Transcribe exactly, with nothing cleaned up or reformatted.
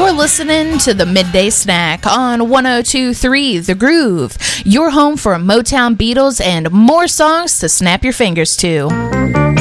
You're listening to the Midday Snack on one oh two point three The Groove, your home for Motown, Beatles, and more songs to snap your fingers to.